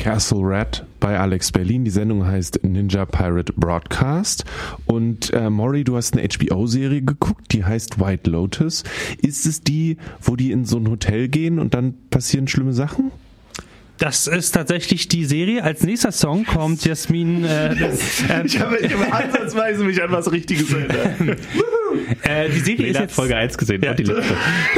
Castle Red bei Alex Berlin. Die Sendung heißt Ninja Pirate Broadcast. Und Maury, du hast eine HBO-Serie geguckt, die heißt White Lotus. Ist es die, wo die in so ein Hotel gehen und dann passieren schlimme Sachen? Das ist tatsächlich die Serie. Als nächster Song kommt Jasmin. Ich habe ansatzweise mich an was Richtiges erinnert. Die Serie ist jetzt Folge 1 gesehen. Ja. Und die letzte.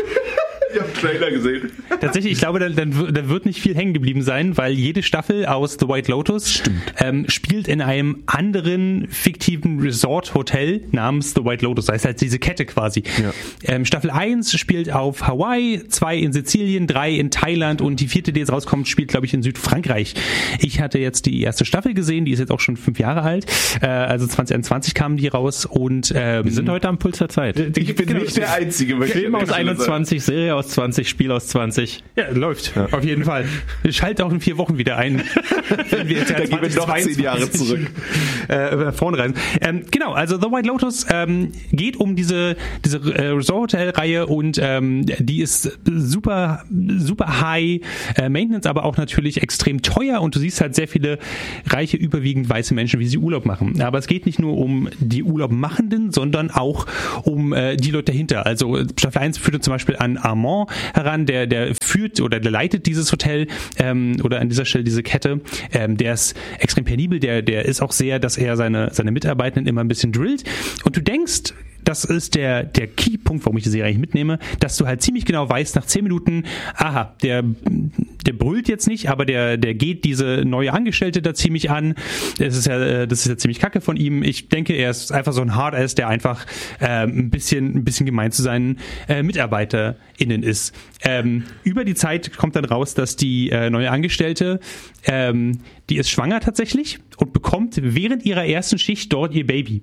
Ich habe einen Trailer gesehen. Tatsächlich, ich glaube, da wird nicht viel hängen geblieben sein, weil jede Staffel aus The White Lotus spielt in einem anderen fiktiven Resort-Hotel namens The White Lotus. Das heißt halt diese Kette quasi. Ja. Staffel 1 spielt auf Hawaii, 2 in Sizilien, 3 in Thailand und die 4., die jetzt rauskommt, spielt, glaube ich, in Südfrankreich. Ich hatte jetzt die erste Staffel gesehen, die ist jetzt auch schon 5 Jahre alt. Also 2021 kamen die raus und wir sind heute am Puls der Zeit. Ich bin nicht der Einzige. Film aus 21, Serie aus 20, Spiel aus 20. Ja, läuft. Ja. Auf jeden Fall. Wir schalten auch in 4 Wochen wieder ein. Wenn wir jetzt da gehen wir noch 10 Jahre zurück. Vorne reisen. Genau, also The White Lotus geht um diese Resort-Hotel-Reihe und die ist super, super high Maintenance, aber auch natürlich extrem teuer und du siehst halt sehr viele reiche, überwiegend weiße Menschen, wie sie Urlaub machen. Aber es geht nicht nur um die Urlaubmachenden, sondern auch um die Leute dahinter. Also Staffel 1 führte zum Beispiel an Armand heran, der führt oder der leitet dieses Hotel oder an dieser Stelle diese Kette. Der ist extrem penibel, der ist auch sehr, dass er seine Mitarbeitenden immer ein bisschen drillt. Und du denkst, das ist der Keypunkt, warum ich die Serie eigentlich mitnehme, dass du halt ziemlich genau weißt, nach 10 Minuten, aha, der brüllt jetzt nicht, aber der geht diese neue Angestellte da ziemlich an. Das ist ja ziemlich kacke von ihm. Ich denke, er ist einfach so ein Hard-Ass, der einfach ein bisschen gemein zu seinen MitarbeiterInnen ist. Über die Zeit kommt dann raus, dass die neue Angestellte, die ist schwanger tatsächlich und bekommt während ihrer ersten Schicht dort ihr Baby.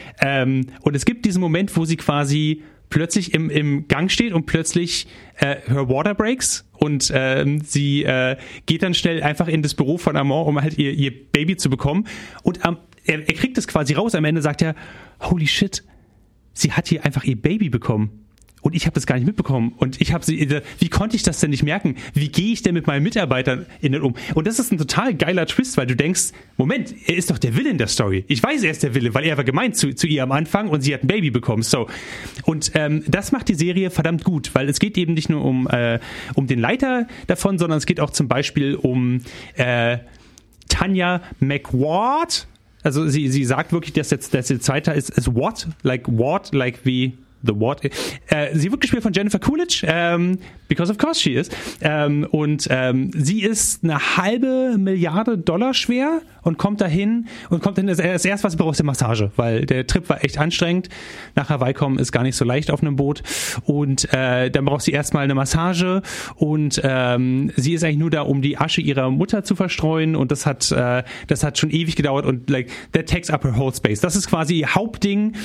Und es gibt diesen Moment, wo sie quasi plötzlich im Gang steht und plötzlich her Water breaks und sie geht dann schnell einfach in das Büro von Armand, um halt ihr Baby zu bekommen. Und er kriegt es quasi raus. Am Ende sagt er, holy shit, sie hat hier einfach ihr Baby bekommen. Und ich habe das gar nicht mitbekommen. Und wie konnte ich das denn nicht merken? Wie gehe ich denn mit meinen MitarbeiterInnen um? Und das ist ein total geiler Twist, weil du denkst, Moment, er ist doch der Villain der Story. Ich weiß, er ist der Villain, weil er war gemein zu ihr am Anfang und sie hat ein Baby bekommen. So. Und das macht die Serie verdammt gut, weil es geht eben nicht nur um den Leiter davon, sondern es geht auch zum Beispiel um Tanya McWard. Also sie sagt wirklich, dass jetzt der zweite ist what? Like wie The What? Sie wird gespielt von Jennifer Coolidge, because of course she is. Und sie ist $500 Millionen schwer und kommt dahin, das erste, was sie braucht, ist eine Massage, weil der Trip war echt anstrengend. Nach Hawaii kommen ist gar nicht so leicht auf einem Boot. Und dann braucht sie erstmal eine Massage und sie ist eigentlich nur da, um die Asche ihrer Mutter zu verstreuen und das hat schon ewig gedauert und like that takes up her whole space. Das ist quasi ihr Hauptding.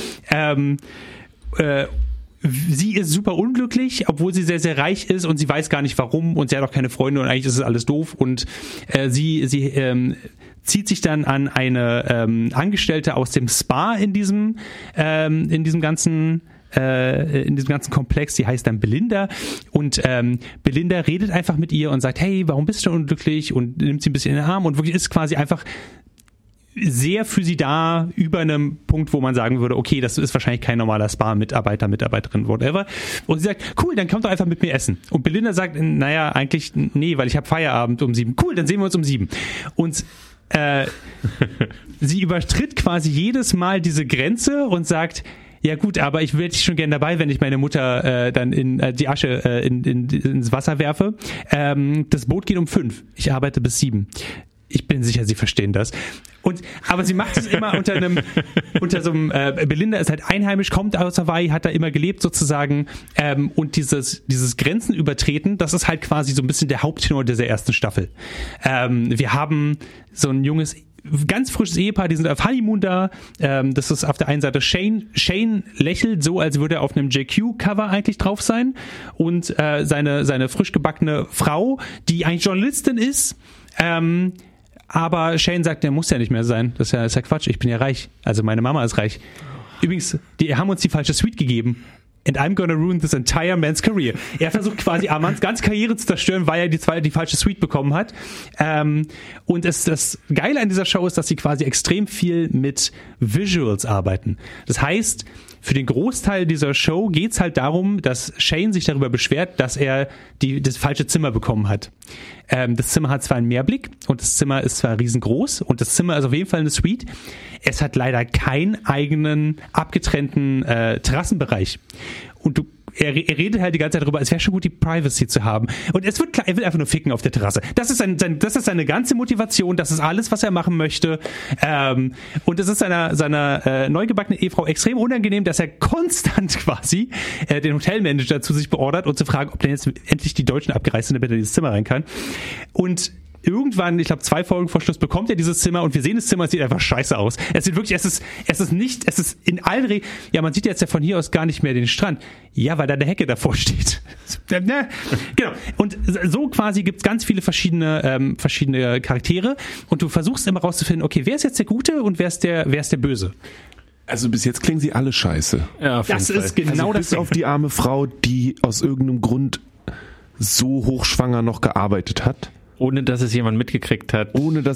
Sie ist super unglücklich, obwohl sie sehr, sehr reich ist und sie weiß gar nicht warum und sie hat auch keine Freunde und eigentlich ist es alles doof und sie zieht sich dann an eine Angestellte aus dem Spa in diesem ganzen Komplex, die heißt dann Belinda und Belinda redet einfach mit ihr und sagt, hey, warum bist du unglücklich und nimmt sie ein bisschen in den Arm und wirklich ist quasi einfach sehr für sie da, über einem Punkt, wo man sagen würde, okay, das ist wahrscheinlich kein normaler Spa-Mitarbeiter, Mitarbeiterin, whatever. Und sie sagt, cool, dann kommt doch einfach mit mir essen. Und Belinda sagt, naja, eigentlich nee, weil ich habe Feierabend um 7. Cool, dann sehen wir uns um 7. Und sie übertritt quasi jedes Mal diese Grenze und sagt, ja gut, aber ich wäre schon gern dabei, wenn ich meine Mutter dann in die Asche ins Wasser werfe. Das Boot geht um 5. Ich arbeite bis 7. Ich bin sicher, Sie verstehen das. Aber sie macht es immer unter so einem, Belinda ist halt einheimisch, kommt aus Hawaii, hat da immer gelebt sozusagen, und dieses Grenzen übertreten, das ist halt quasi so ein bisschen der Haupttenor dieser ersten Staffel. Wir haben so ein junges, ganz frisches Ehepaar, die sind auf Honeymoon da, das ist auf der einen Seite Shane lächelt so, als würde er auf einem JQ-Cover eigentlich drauf sein und seine frisch gebackene Frau, die eigentlich Journalistin ist, aber Shane sagt, der muss ja nicht mehr sein. Das ist ja Quatsch, ich bin ja reich. Also meine Mama ist reich. Übrigens, die haben uns die falsche Suite gegeben. and I'm gonna ruin this entire man's career. Er versucht quasi Armands ganze Karriere zu zerstören, weil er die falsche Suite bekommen hat. Und das Geile an dieser Show ist, dass sie quasi extrem viel mit Visuals arbeiten. Das heißt, für den Großteil dieser Show geht's halt darum, dass Shane sich darüber beschwert, dass er das falsche Zimmer bekommen hat. Das Zimmer hat zwar einen Mehrblick und das Zimmer ist zwar riesengroß und das Zimmer ist auf jeden Fall eine Suite. Es hat leider keinen eigenen abgetrennten Terrassenbereich. Und er redet halt die ganze Zeit darüber, es wäre schon gut, die Privacy zu haben. Und es wird klar, er will einfach nur ficken auf der Terrasse. Das ist seine ganze Motivation, das ist alles, was er machen möchte. Und es ist seiner neugebackenen Ehefrau extrem unangenehm, dass er konstant quasi den Hotelmanager zu sich beordert und zu fragen, ob denn jetzt endlich die Deutschen abgereist sind, damit er in dieses Zimmer rein kann. Und irgendwann, ich glaube 2 Folgen vor Schluss, bekommt er dieses Zimmer und wir sehen das Zimmer, es sieht einfach scheiße aus. Es sieht wirklich, es ist in allen ja, man sieht jetzt ja von hier aus gar nicht mehr den Strand. Ja, weil da eine Hecke davor steht. Genau. Und so quasi gibt's ganz viele verschiedene Charaktere und du versuchst immer rauszufinden, okay, wer ist jetzt der Gute und wer ist der Böse? Also bis jetzt klingen sie alle scheiße. Ja, das ist genau das. Bis auf die arme Frau, die aus irgendeinem Grund so hochschwanger noch gearbeitet hat. Ohne dass es jemand mitgekriegt hat. Das war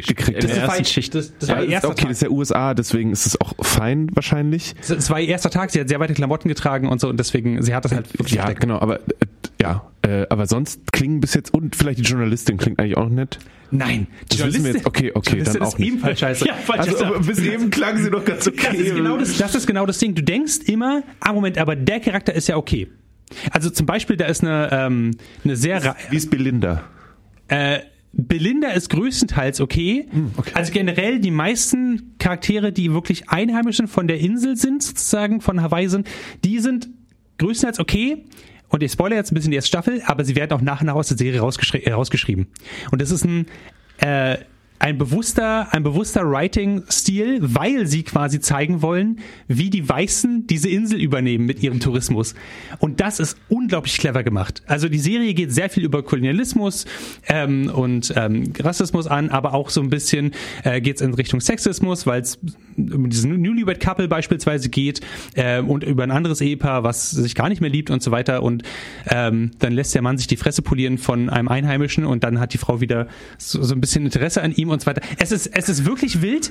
die erste Tag. Das ist ja USA, deswegen ist es auch fein wahrscheinlich. Es war ihr erster Tag, sie hat sehr weite Klamotten getragen und so und deswegen, sie hat das halt wirklich entdeckt. Genau, aber sonst klingen bis jetzt, und vielleicht die Journalistin klingt eigentlich auch nett. Nein, die Journalistin, okay, dann auch ist ebenfalls scheiße. Ja, also bis eben klang sie doch ganz okay. Das ist genau das Ding. Du denkst immer, Moment, aber der Charakter ist ja okay. Also zum Beispiel, da ist eine sehr... Wie ist Belinda? Belinda ist größtenteils okay. Also generell die meisten Charaktere, die wirklich einheimisch sind, von der Insel sind, sozusagen von Hawaii sind, die sind größtenteils okay. Und ich spoilere jetzt ein bisschen die erste Staffel, aber sie werden auch nach und nach aus der Serie rausgeschrieben. Und das ist ein bewusster Writing-Stil, weil sie quasi zeigen wollen, wie die Weißen diese Insel übernehmen mit ihrem Tourismus. Und das ist unglaublich clever gemacht. Also die Serie geht sehr viel über Kolonialismus und Rassismus an, aber auch so ein bisschen geht es in Richtung Sexismus, weil es um diesen Newlywed-Couple beispielsweise geht und über ein anderes Ehepaar, was sich gar nicht mehr liebt und so weiter. Und dann lässt der Mann sich die Fresse polieren von einem Einheimischen und dann hat die Frau wieder so ein bisschen Interesse an ihm und so weiter. Es ist wirklich wild.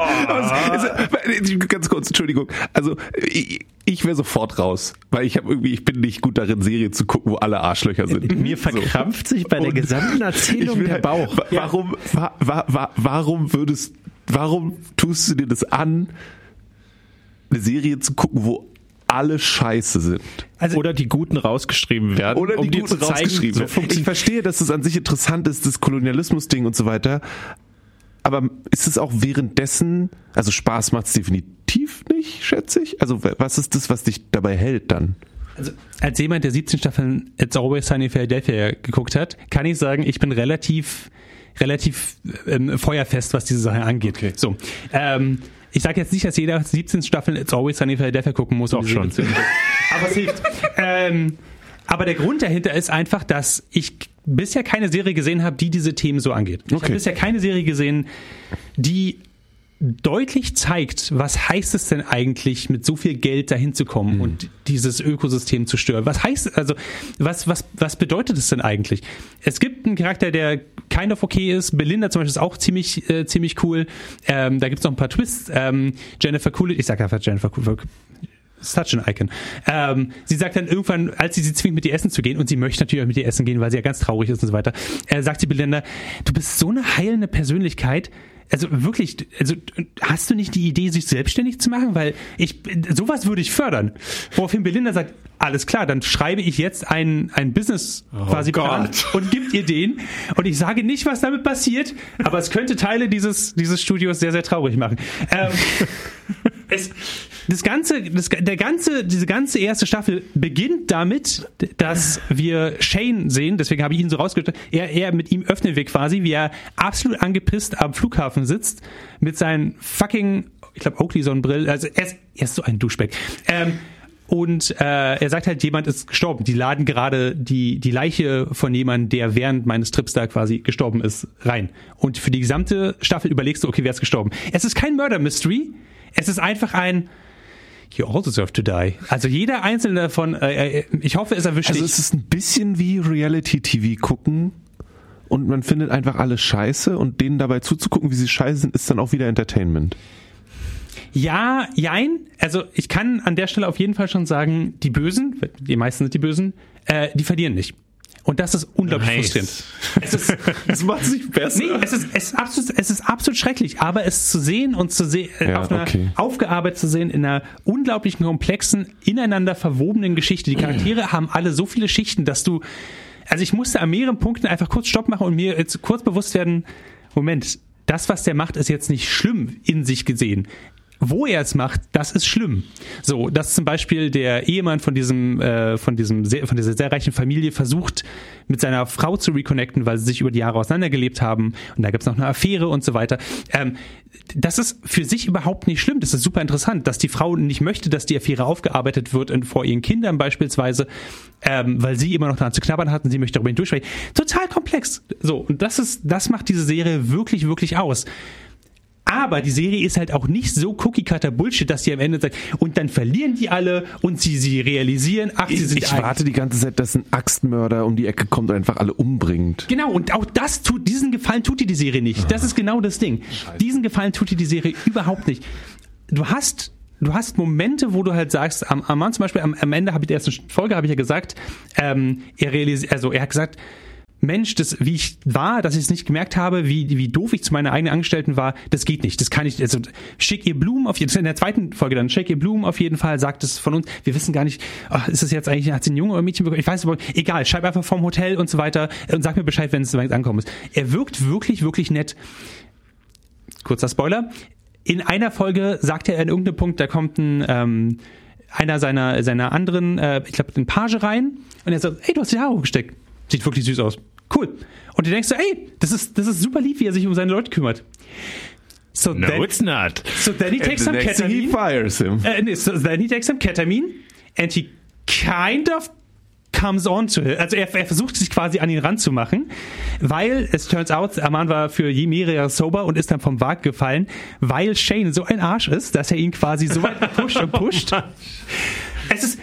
Ganz kurz, Entschuldigung. Also ich wäre sofort raus, weil ich bin nicht gut darin, Serien zu gucken, wo alle Arschlöcher sind. Mir verkrampft sich bei der gesamten Erzählung der Bauch. Warum tust du dir das an, eine Serie zu gucken, wo alle scheiße sind? Also, oder die Guten rausgeschrieben werden. Oder die Guten rausgeschrieben werden. Ich verstehe, dass es an sich interessant ist, das Kolonialismus-Ding und so weiter. Aber ist es auch währenddessen, also Spaß macht es definitiv nicht, schätze ich? Also was ist das, was dich dabei hält dann? Also als jemand, der 17 Staffeln It's Always Sunny in Philadelphia geguckt hat, kann ich sagen, ich bin relativ feuerfest, was diese Sache angeht. Okay. So, ich sage jetzt nicht, dass jeder 17 Staffeln It's Always Sunny in Philadelphia gucken muss. Auch schon. Aber es hilft. Aber der Grund dahinter ist einfach, dass ich bisher keine Serie gesehen habe, die diese Themen so angeht. Ich habe bisher keine Serie gesehen, die deutlich zeigt, was heißt es denn eigentlich, mit so viel Geld dahin zu kommen und dieses Ökosystem zu stören. Was heißt, also, was bedeutet es denn eigentlich? Es gibt einen Charakter, der kind of okay ist. Belinda zum Beispiel ist auch ziemlich cool. Da gibt es noch ein paar Twists. Jennifer Coolidge, ich sage einfach Jennifer Coolidge, such an icon. Sie sagt dann irgendwann, als sie zwingt, mit ihr essen zu gehen, und sie möchte natürlich auch mit ihr essen gehen, weil sie ja ganz traurig ist und so weiter, sagt sie Belinda, du bist so eine heilende Persönlichkeit. Also wirklich, hast du nicht die Idee, sich selbstständig zu machen? Weil sowas würde ich fördern. Woraufhin Belinda sagt, alles klar, dann schreibe ich jetzt ein Business quasi Plan und gibt ihr den. Und ich sage nicht, was damit passiert, aber es könnte Teile dieses Studios sehr, sehr traurig machen. Diese ganze erste Staffel beginnt damit, dass wir Shane sehen, deswegen habe ich ihn so rausgestellt, er mit ihm öffnen wir quasi, wie er absolut angepisst am Flughafen sitzt, mit seinen fucking, ich glaube, Oakley-Sonnenbrillen, also er ist so ein Duschback. Und er sagt halt, jemand ist gestorben. Die laden gerade die Leiche von jemandem, der während meines Trips da quasi gestorben ist, rein. Und für die gesamte Staffel überlegst du, okay, wer ist gestorben? Es ist kein Murder Mystery. Es ist einfach You all deserve to die. Also jeder einzelne davon, ich hoffe, es erwischt dich. Also es ist ein bisschen wie Reality-TV gucken und man findet einfach alles scheiße und denen dabei zuzugucken, wie sie scheiße sind, ist dann auch wieder Entertainment. Ja, jein. Also ich kann an der Stelle auf jeden Fall schon sagen, die Bösen, die meisten sind die Bösen, die verlieren nicht. Und das ist unglaublich frustrierend. Das macht es nicht besser. Nee, es ist absolut schrecklich, aber es zu sehen und aufgearbeitet zu sehen in einer unglaublichen, komplexen, ineinander verwobenen Geschichte. Die Charaktere haben alle so viele Schichten, dass ich musste an mehreren Punkten einfach kurz Stopp machen und mir jetzt kurz bewusst werden, Moment, das, was der macht, ist jetzt nicht schlimm in sich gesehen. Wo er es macht, das ist schlimm. So, dass zum Beispiel der Ehemann von dieser sehr reichen Familie versucht, mit seiner Frau zu reconnecten, weil sie sich über die Jahre auseinandergelebt haben und da gibt's noch eine Affäre und so weiter. Das ist für sich überhaupt nicht schlimm. Das ist super interessant, dass die Frau nicht möchte, dass die Affäre aufgearbeitet wird vor ihren Kindern beispielsweise, weil sie immer noch daran zu knabbern hat und sie möchte darüber hindurchsprechen. Total komplex. So, und das macht diese Serie wirklich, wirklich aus. Aber die Serie ist halt auch nicht so Cookie-Cutter-Bullshit, dass sie am Ende sagt, und dann verlieren die alle und sie realisieren, sie sind Ich warte die ganze Zeit, dass ein Axtmörder um die Ecke kommt und einfach alle umbringt. Genau, und auch diesen Gefallen tut dir die Serie nicht. Das ist genau das Ding. Scheiße. Diesen Gefallen tut dir die Serie überhaupt nicht. Du hast Momente, wo du halt sagst, am zum Beispiel am Ende der ersten Folge habe ich ja gesagt, er hat gesagt, Mensch, wie ich war, dass ich es nicht gemerkt habe, wie doof ich zu meiner eigenen Angestellten war, das geht nicht. Das kann ich, also schick ihr Blumen auf jeden Fall, in der zweiten Folge dann, schick ihr Blumen auf jeden Fall, sagt es von uns, wir wissen gar nicht, ist das jetzt eigentlich, hat sie ein Junge oder ein Mädchen bekommen? Ich weiß aber, egal, schreib einfach vom Hotel und so weiter und sag mir Bescheid, wenn es ankommen ist. Er wirkt wirklich, wirklich nett. Kurzer Spoiler. In einer Folge sagt er an irgendeinem Punkt, da kommt einer seiner anderen, ich glaube, ein Page rein und er sagt, hey, du hast die Haare hochgesteckt. Sieht wirklich süß aus. Cool. Und du denkst so, ey, das ist super lieb, wie er sich um seine Leute kümmert. It's not. So then he takes some ketamine. He fires him. So then he takes some ketamine and he kind of comes on to him. Also er versucht sich quasi an ihn ranzumachen, weil es turns out, Arman war für mehrere Jahre sober und ist dann vom Wagen gefallen, weil Shane so ein Arsch ist, dass er ihn quasi so weit pusht. Es ist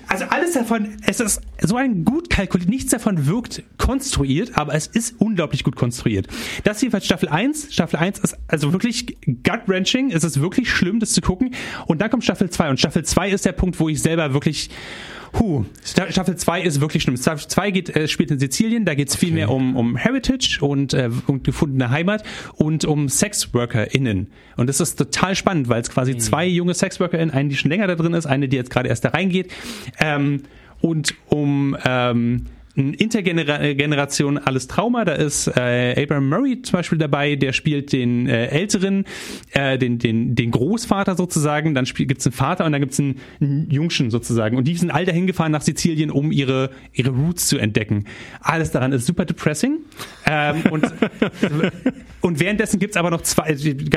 so ein gut kalkuliert, nichts davon wirkt konstruiert, aber es ist unglaublich gut konstruiert. Das ist jedenfalls Staffel 1. Staffel 1 ist also wirklich gut-wrenching, es ist wirklich schlimm, das zu gucken. Und dann kommt Staffel 2 und Staffel 2 ist der Punkt, wo ich selber wirklich Staffel 2 ist wirklich schlimm. Staffel 2 spielt in Sizilien, da geht es viel mehr um Heritage und gefundene Heimat und um Sexworkerinnen. Und das ist total spannend, weil es quasi zwei junge Sexworkerinnen, eine, die schon länger da drin ist, eine, die jetzt gerade erst da reingeht, und um Intergeneration alles Trauma. Da ist Abraham Murray zum Beispiel dabei, der spielt den Älteren, den Großvater sozusagen, dann gibt's einen Vater und dann gibt's einen Jungschen sozusagen. Und die sind all dahin gefahren nach Sizilien, um ihre Roots zu entdecken. Alles daran ist super depressing. Und währenddessen gibt's aber noch zwei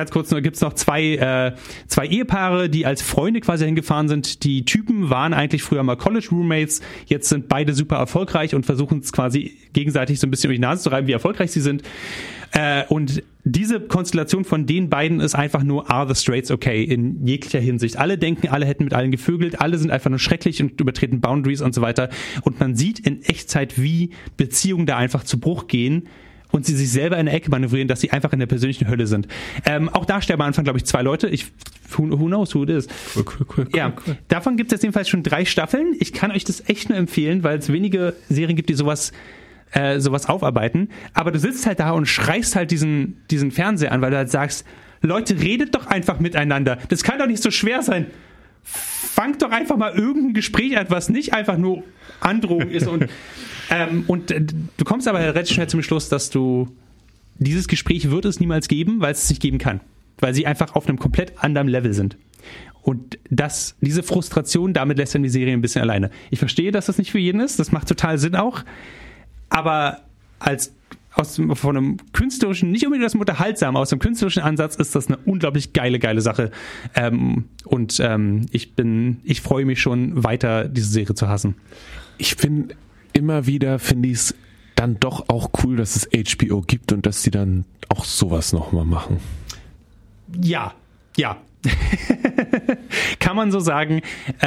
Ehepaare, die als Freunde quasi hingefahren sind. Die Typen waren eigentlich früher mal College-Roommates, jetzt sind beide super erfolgreich und versuchen es quasi gegenseitig so ein bisschen über die Nase zu reiben, wie erfolgreich sie sind. Und diese Konstellation von den beiden ist einfach nur, are the straights okay in jeglicher Hinsicht. Alle denken, alle hätten mit allen gevögelt, alle sind einfach nur schrecklich und übertreten Boundaries und so weiter. Und man sieht in Echtzeit, wie Beziehungen da einfach zu Bruch gehen und sie sich selber in der Ecke manövrieren, dass sie einfach in der persönlichen Hölle sind. Auch da sterben am Anfang, glaube ich, 2 Leute. Who knows who it is. Cool. Davon gibt es jetzt jedenfalls schon 3 Staffeln. Ich kann euch das echt nur empfehlen, weil es wenige Serien gibt, die sowas aufarbeiten. Aber du sitzt halt da und schreist halt diesen Fernseher an, weil du halt sagst, Leute, redet doch einfach miteinander. Das kann doch nicht so schwer sein. Fangt doch einfach mal irgendein Gespräch an, was nicht einfach nur Androhung ist. Und du kommst aber relativ schnell zum Schluss, dass dieses Gespräch wird es niemals geben, weil es nicht geben kann. Weil sie einfach auf einem komplett anderen Level sind. Und diese Frustration, damit lässt dann die Serie ein bisschen alleine. Ich verstehe, dass das nicht für jeden ist. Das macht total Sinn auch. Aber von einem künstlerischen, nicht unbedingt aus dem Unterhaltsamen, aus dem künstlerischen Ansatz ist das eine unglaublich geile Sache. Ich freue mich schon weiter, diese Serie zu hassen. Finde ich es dann doch auch cool, dass es HBO gibt und dass sie dann auch sowas nochmal machen. Ja. Kann man so sagen.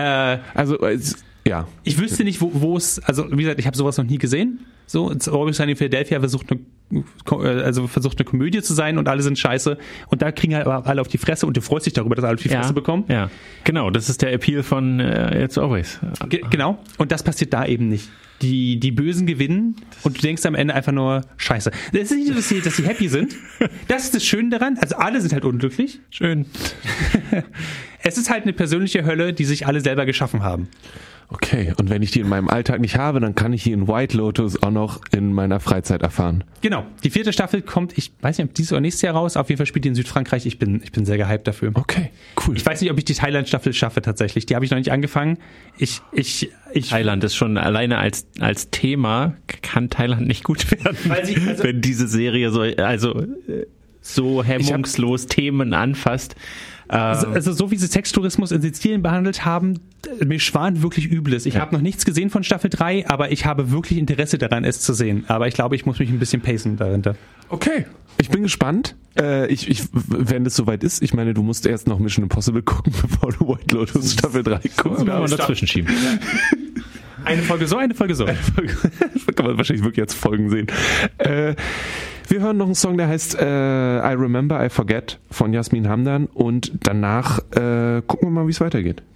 Ja. Ich wüsste nicht, wo es, also wie gesagt, ich habe sowas noch nie gesehen. So, Always Sunny in Philadelphia versucht eine Komödie zu sein und alle sind scheiße und da kriegen halt alle auf die Fresse und du freust dich darüber, dass alle auf die Fresse bekommen. Ja, genau, das ist der Appeal von It's Always. Genau, und das passiert da eben nicht. Die Bösen gewinnen und du denkst am Ende einfach nur, scheiße. Das ist nicht so, dass sie happy sind. Das ist das Schöne daran, also alle sind halt unglücklich. Schön. Es ist halt eine persönliche Hölle, die sich alle selber geschaffen haben. Okay, und wenn ich die in meinem Alltag nicht habe, dann kann ich die in White Lotus auch noch in meiner Freizeit erfahren. Genau, die 4. Staffel kommt, ich weiß nicht, ob dieses oder nächstes Jahr raus, auf jeden Fall spielt die in Südfrankreich, ich bin sehr gehypt dafür. Okay, cool. Ich weiß nicht, ob ich die Thailand-Staffel schaffe tatsächlich, die habe ich noch nicht angefangen. Thailand ist schon alleine als Thema, kann Thailand nicht gut werden, wenn diese Serie so hemmungslos Themen anfasst. Also so wie sie Sextourismus in Sizilien behandelt haben, mir schwant wirklich Übles. Ich habe noch nichts gesehen von Staffel 3, aber ich habe wirklich Interesse daran, es zu sehen. Aber ich glaube, ich muss mich ein bisschen pacen dahinter. Okay, ich bin gespannt. Wenn es soweit ist, ich meine, du musst erst noch Mission Impossible gucken, bevor du White Lotus Staffel 3 guckst. Kann man dazwischen schieben. Eine Folge so, eine Folge so. Kann man wahrscheinlich wirklich als Folgen sehen. Wir hören noch einen Song, der heißt I Remember, I Forget von Yasmin Hamdan und danach gucken wir mal, wie es weitergeht.